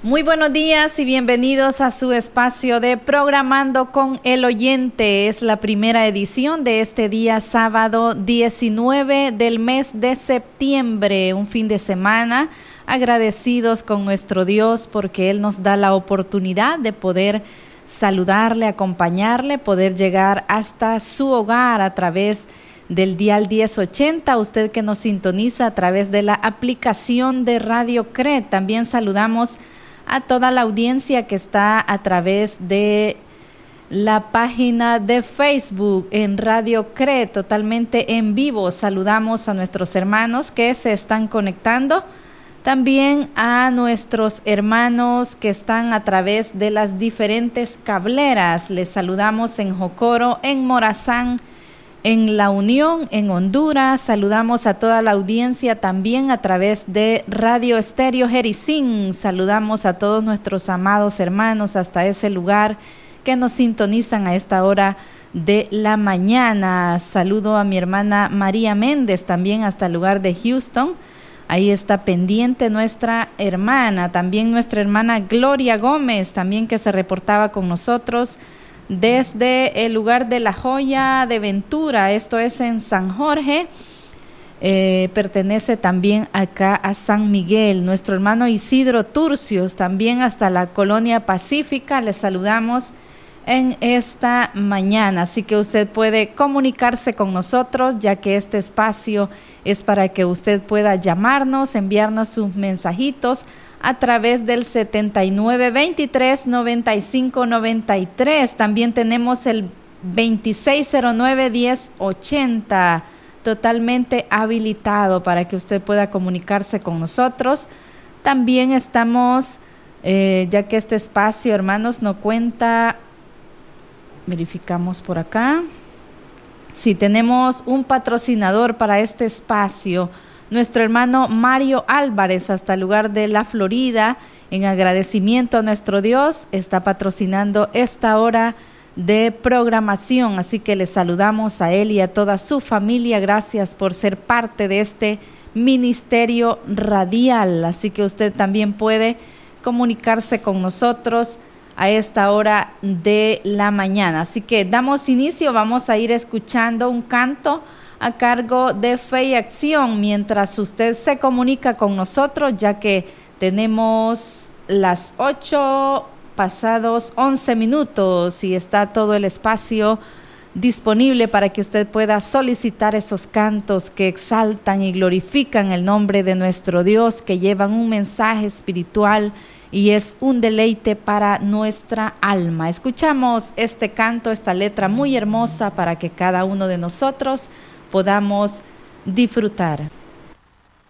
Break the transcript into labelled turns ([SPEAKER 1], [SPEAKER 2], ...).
[SPEAKER 1] Muy buenos días y bienvenidos a su espacio de Programando con el Oyente. Es la primera edición de este día sábado 19 del mes de septiembre, un fin de semana. Agradecidos con nuestro Dios porque Él nos da la oportunidad de poder saludarle, acompañarle, poder llegar hasta su hogar a través del dial 1080, usted que nos sintoniza a través de la aplicación de Radio CRE. También saludamos a toda la audiencia que está a través de la página de Facebook en Radio CRE, totalmente en vivo. Saludamos a nuestros hermanos que se están conectando, también a nuestros hermanos que están a través de las diferentes cableras. Les saludamos en Jocoro, en Morazán, en La Unión, en Honduras. Saludamos a toda la audiencia también a través de Radio Estéreo Jericín. Saludamos a todos nuestros amados hermanos hasta ese lugar que nos sintonizan a esta hora de la mañana. Saludo a mi hermana María Méndez también hasta el lugar de Houston. Ahí está pendiente nuestra hermana, también nuestra hermana Gloria Gómez, también que se reportaba con nosotros desde el lugar de La Joya de Ventura, esto es en San Jorge, pertenece también acá a San Miguel. Nuestro hermano Isidro Turcios, también hasta la Colonia Pacífica, les saludamos en esta mañana, así que usted puede comunicarse con nosotros, ya que este espacio es para que usted pueda llamarnos, enviarnos sus mensajitos a través del 7923-9593. También tenemos el 2609-1080 totalmente habilitado para que usted pueda comunicarse con nosotros. También estamos, ya que este espacio, hermanos, no cuenta, verificamos por acá. Sí, tenemos un patrocinador para este espacio. Nuestro hermano Mario Álvarez, hasta el lugar de la Florida, en agradecimiento a nuestro Dios, está patrocinando esta hora de programación. Así que le saludamos a él y a toda su familia. Gracias por ser parte de este ministerio radial. Así que usted también puede comunicarse con nosotros a esta hora de la mañana. Así que damos inicio, vamos a ir escuchando un canto a cargo de Fe y Acción mientras usted se comunica con nosotros, ya que tenemos las 8 pasados 11 minutos y está todo el espacio disponible para que usted pueda solicitar esos cantos que exaltan y glorifican el nombre de nuestro Dios, que llevan un mensaje espiritual y es un deleite para nuestra alma. Escuchamos este canto, esta letra muy hermosa para que cada uno de nosotros podamos disfrutar.